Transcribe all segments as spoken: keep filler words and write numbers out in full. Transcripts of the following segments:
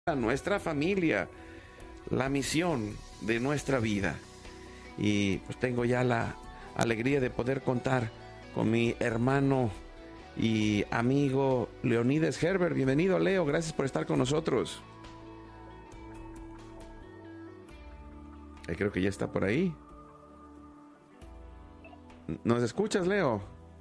a nuestra familia, la misión de nuestra vida. Y pues tengo ya la alegría de poder contar con mi hermano y amigo Leonides Herbert. Bienvenido, Leo, gracias por estar con nosotros. Eh, creo que ya está por ahí. ¿Nos escuchas, Leo?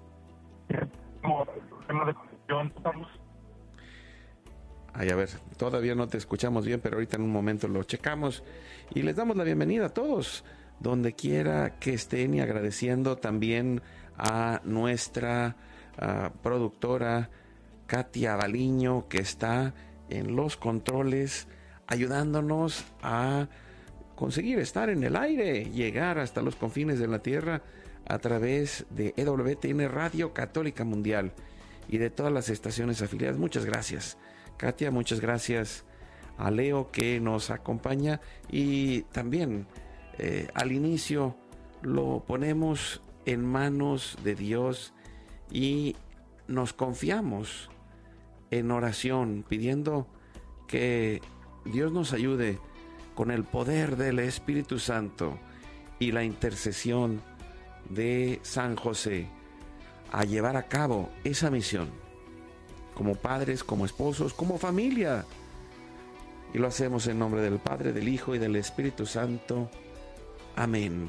Ay, a ver, todavía no te escuchamos bien, pero ahorita en un momento lo checamos y les damos la bienvenida a todos, donde quiera que estén, y agradeciendo también a nuestra uh, productora Katia Baliño, que está en los controles, ayudándonos a conseguir estar en el aire, llegar hasta los confines de la tierra a través de E W T N Radio Católica Mundial y de todas las estaciones afiliadas. Muchas gracias, Katia, muchas gracias a Leo, que nos acompaña, y también eh, al inicio lo ponemos en manos de Dios y nos confiamos en oración, pidiendo que Dios nos ayude con el poder del Espíritu Santo y la intercesión de San José a llevar a cabo esa misión como padres, como esposos, como familia. Y lo hacemos en nombre del Padre, del Hijo y del Espíritu Santo. Amén.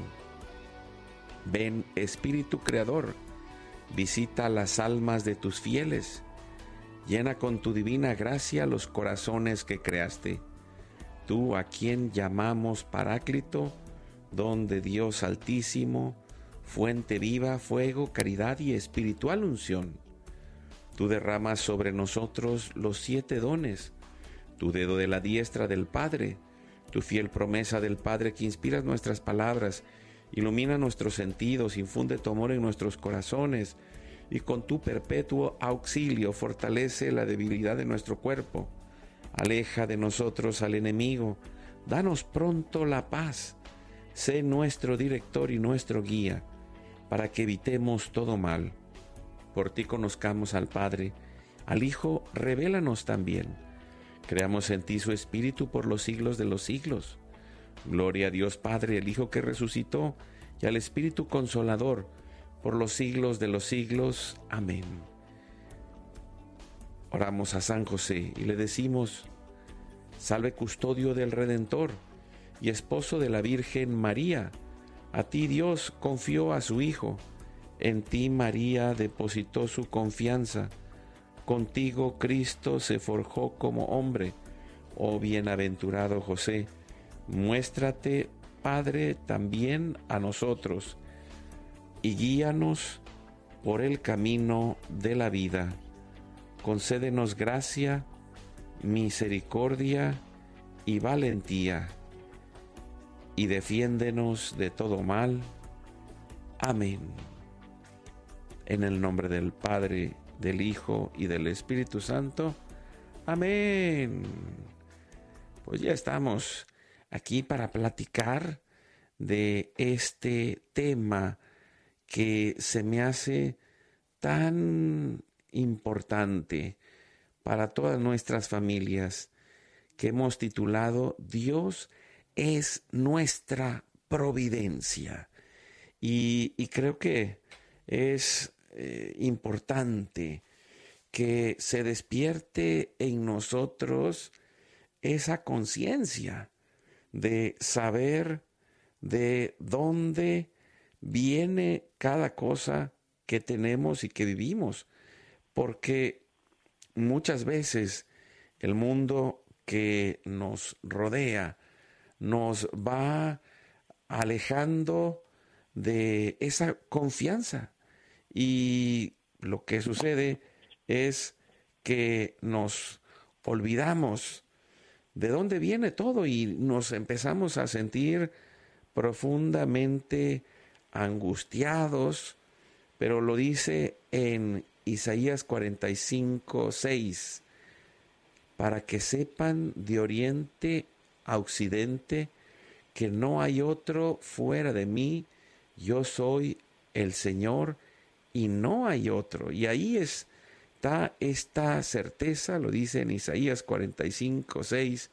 Ven, Espíritu Creador, visita las almas de tus fieles, llena con tu divina gracia los corazones que creaste. Tú, a quien llamamos Paráclito, don de Dios Altísimo, fuente viva, fuego, caridad y espiritual unción. Tú derramas sobre nosotros los siete dones, tu dedo de la diestra del Padre, tu fiel promesa del Padre que inspiras nuestras palabras, ilumina nuestros sentidos, infunde tu amor en nuestros corazones, y con tu perpetuo auxilio fortalece la debilidad de nuestro cuerpo. Aleja de nosotros al enemigo, danos pronto la paz, sé nuestro director y nuestro guía, para que evitemos todo mal. Por ti conozcamos al Padre, al Hijo revélanos también. Creamos en ti su Espíritu por los siglos de los siglos. Gloria a Dios Padre, el Hijo que resucitó, y al Espíritu Consolador, por los siglos de los siglos. Amén. Oramos a San José y le decimos: salve, custodio del Redentor y esposo de la Virgen María. A ti Dios confió a su Hijo, en ti María depositó su confianza, contigo Cristo se forjó como hombre. Oh bienaventurado José, muéstrate Padre también a nosotros, y guíanos por el camino de la vida. Concédenos gracia, misericordia y valentía, y defiéndenos de todo mal. Amén. En el nombre del Padre, del Hijo y del Espíritu Santo. Amén. Pues ya estamos aquí para platicar de este tema que se me hace tan importante para todas nuestras familias, que hemos titulado Dios es nuestra providencia. Y, y creo que es eh, importante que se despierte en nosotros esa conciencia de saber de dónde viene cada cosa que tenemos y que vivimos, porque muchas veces el mundo que nos rodea nos va alejando de esa confianza, y lo que sucede es que nos olvidamos de dónde viene todo y nos empezamos a sentir profundamente angustiados. Pero lo dice en Isaías cuarenta y cinco, seis, para que sepan de oriente a occidente que no hay otro fuera de mí, yo soy el Señor y no hay otro. Y ahí es está esta certeza, lo dice en Isaías cuarenta y cinco, seis,